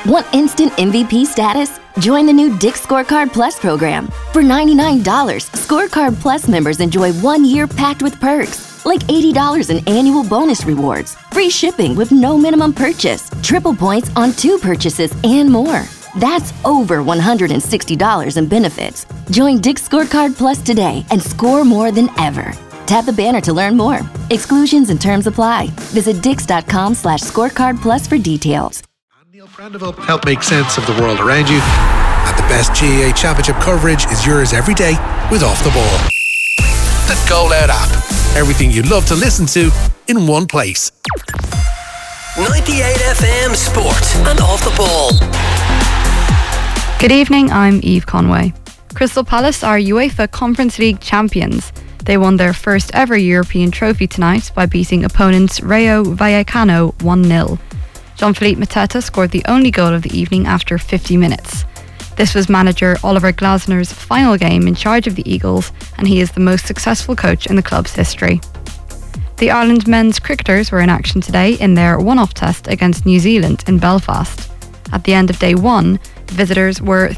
Want instant MVP status? Join the new Dick's Scorecard Plus program. For $99, Scorecard Plus members enjoy 1 year packed with perks, like $80 in annual bonus rewards, free shipping with no minimum purchase, triple points on 2 purchases, and more. That's over $160 in benefits. Join Dick's Scorecard Plus today and score more than ever. Tap the banner to learn more. Exclusions and terms apply. Visit dix.com/scorecard plus for details. Neil Prendeville help make sense of the world around you. And the best GAA Championship coverage is yours every day with Off the Ball. The Go Loud app. Everything you love to listen to in one place. 98 FM Sport and Off the Ball. Good evening, I'm Eve Conway. Crystal Palace are UEFA Conference League champions. They won their first ever European trophy tonight by beating opponents Rayo Vallecano 1-0. Jean-Philippe Mateta scored the only goal of the evening after 50 minutes. This was manager Oliver Glasner's final game in charge of the Eagles, and he is the most successful coach in the club's history. The Ireland men's cricketers were in action today in their one-off test against New Zealand in Belfast. At the end of day 1, the visitors were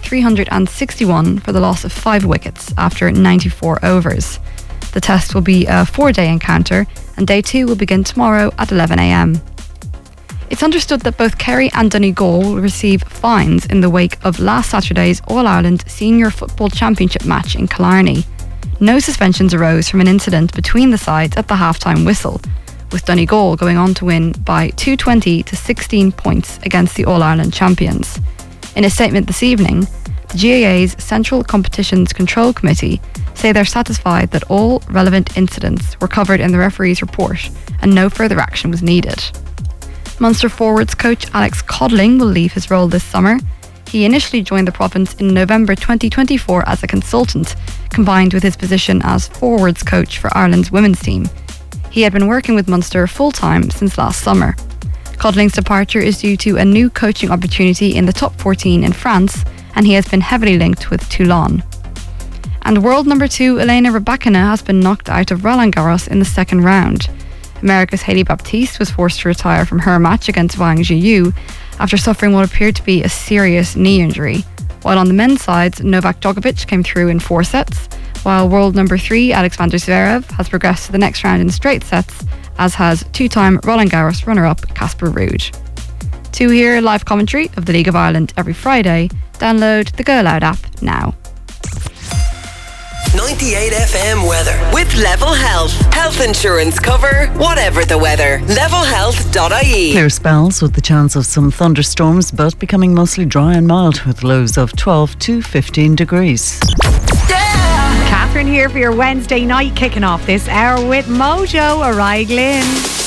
361 for the loss of 5 wickets after 94 overs. The test will be a 4-day encounter, and day 2 will begin tomorrow at 11 a.m. It's understood that both Kerry and Donegal will receive fines in the wake of last Saturday's All-Ireland Senior Football Championship match in Killarney. No suspensions arose from an incident between the sides at the half-time whistle, with Donegal going on to win by 220 to 16 points against the All-Ireland champions. In a statement this evening, the GAA's Central Competitions Control Committee say they're satisfied that all relevant incidents were covered in the referee's report and no further action was needed. Munster forwards coach Alex Codling will leave his role this summer. He initially joined the province in November 2024 as a consultant, combined with his position as forwards coach for Ireland's women's team. He had been working with Munster full-time since last summer. Codling's departure is due to a new coaching opportunity in the top 14 in France, and he has been heavily linked with Toulon. And world number 2 Elena Rybakina has been knocked out of Roland Garros in the second round. America's Hailey Baptiste was forced to retire from her match against Wang Zhiyu after suffering what appeared to be a serious knee injury. While on the men's side, Novak Djokovic came through in 4 sets, while world number 3 Alexander Zverev has progressed to the next round in straight sets, as has 2-time Roland Garros runner-up Casper Ruud. To hear live commentary of the League of Ireland every Friday, download the Go Loud app now. 98 FM weather with Level Health. Health insurance cover, whatever the weather. Levelhealth.ie. Clear spells with the chance of some thunderstorms, but becoming mostly dry and mild with lows of 12 to 15 degrees. Catherine here for your Wednesday night, kicking off this hour with Mojo O'Reilly.